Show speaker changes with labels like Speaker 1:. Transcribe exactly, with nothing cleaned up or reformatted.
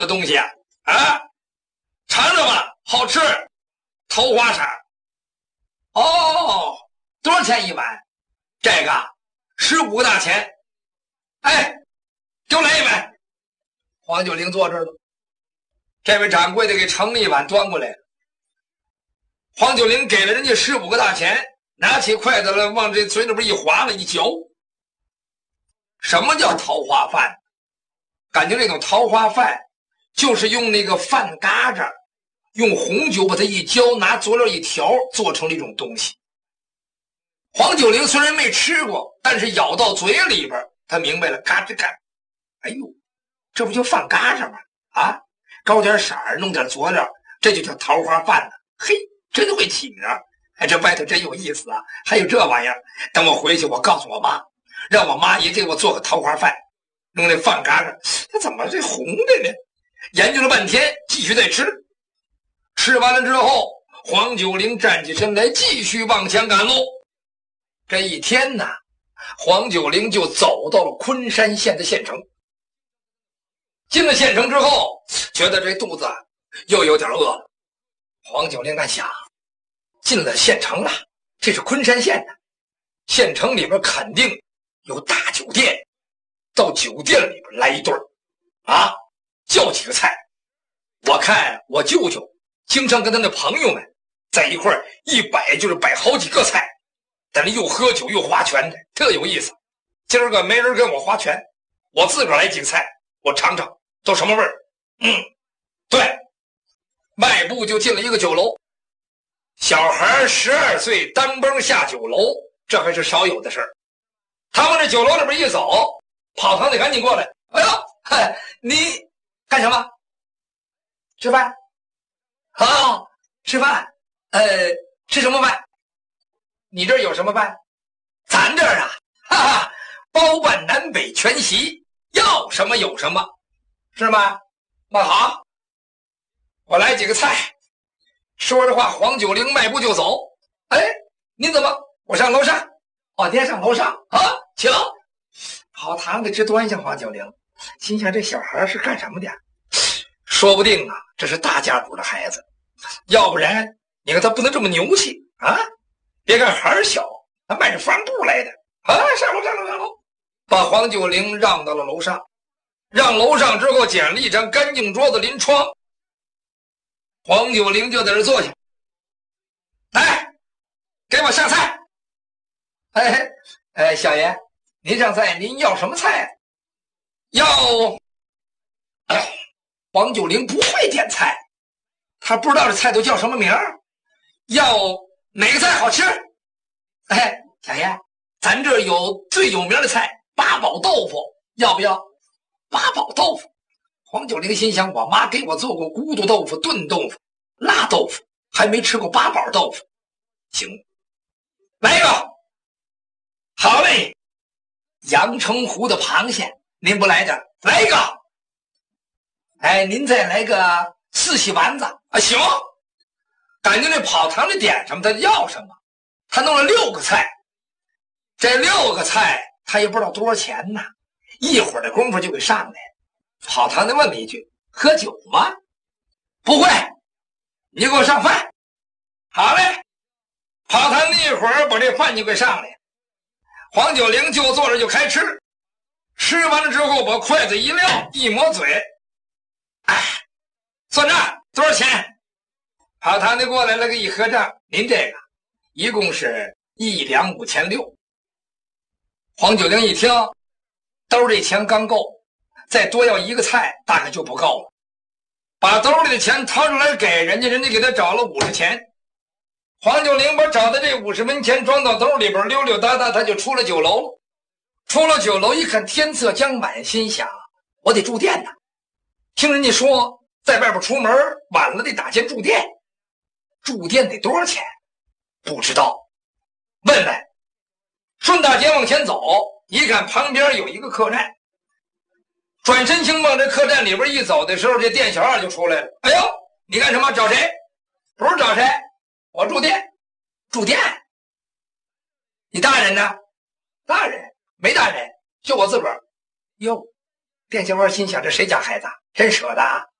Speaker 1: 的东西啊？啊，尝尝吧，好吃，桃花色。哦，多少钱一碗？这个十五个大钱。哎，给我来一碗。黄九龄坐这儿了，这位掌柜的给盛了一碗端过来。黄九龄给了人家十五个大钱，拿起筷子来往这嘴里边一划了一嚼。什么叫桃花饭？感觉这种桃花饭就是用那个饭嘎子用红酒把它一浇，拿佐料一调做成了一种东西。黄九龄虽然没吃过，但是咬到嘴里边他明白了，嘎吱嘎，哎呦，这不就饭嘎子吗？啊，高点色儿，弄点佐料，这就叫桃花饭呢。嘿，真会起名。哎，这外头真有意思啊，还有这玩意儿。等我回去我告诉我妈，让我妈也给我做个桃花饭，弄那饭嘎子，它怎么这红的呢？研究了半天，继续再吃。吃完了之后，黄九龄站起身来，继续往前赶路。这一天呢，黄九龄就走到了昆山县的县城。进了县城之后，觉得这肚子又有点饿了。黄九龄在想，进了县城了，这是昆山县的，县城里边肯定有大酒店，到酒店里边来一顿啊，叫几个菜。我看我舅舅经常跟他的朋友们在一块儿一摆就是摆好几个菜，但是又喝酒又划拳的，特有意思。今儿个没人跟我划拳，我自个儿来几个菜，我尝尝都什么味儿。嗯，对，迈步就进了一个酒楼。小孩十二岁单蹦下酒楼，这还是少有的事儿。他往这酒楼里边一走，跑堂的赶紧过来。哎呦，嗨，你干什么？吃饭？好，吃饭。呃，吃什么饭？你这儿有什么饭？咱这儿啊，哈哈，包办南北全席，要什么有什么，是吗？那好，我来几个菜。说着话，黄九龄迈步就走。哎，您怎么？我上楼上。哦，爹上楼上啊，请。跑堂的直端详黄九龄，心想这小孩是干什么的？说不定啊，这是大家主的孩子，要不然你看他不能这么牛气啊！别看孩小，他迈着帆布来的啊！上楼上楼上楼，把黄九龄让到了楼上。让楼上之后，捡了一张干净桌子临窗，黄九龄就在这坐下。来，给我上菜。哎哎，小爷，您上菜，您要什么菜？要……哎，黄九龄不会点菜，他不知道这菜都叫什么名儿。要哪个菜好吃？哎，小爷，咱这有最有名的菜八宝豆腐，要不要？八宝豆腐。黄九龄心想，我妈给我做过咕嘟豆腐、炖豆腐、辣豆腐，还没吃过八宝豆腐。行，来一个。好嘞，阳澄湖的螃蟹，您不来点？来一个。哎，您再来个四喜丸子啊！行。感觉这跑堂里点什么他要什么，他弄了六个菜。这六个菜他也不知道多少钱呢，一会儿的功夫就给上来了。跑堂的问了一句：喝酒吗？不会。你给我上饭。好嘞。跑堂的一会儿把这饭就给上来了。黄九龄就坐着就开吃。吃完了之后把筷子一撂，一抹嘴，哎，算账多少钱？跑堂的过来了个一合账，您这个一共是一两五千六。黄九龄一听，兜里钱刚够，再多要一个菜大概就不够了，把兜里的钱掏出来给人家，人家给他找了五十钱。黄九龄把找的这五十文钱装到兜里边，溜溜达达他就出了酒楼了。出了酒楼一看天色将晚，心想我得住店呢。听人家说在外边出门晚了得打钱住店，住店得多少钱？不知道，问问。顺大街往前走，一看旁边有一个客栈，转身星往这客栈里边一走的时候，这店小二就出来了。哎呦，你干什么？找谁？不是找谁，我住店。住店？你大人呢？大人没大人，就我自个儿。哟， 店小二心想：这谁家孩子？人舍的。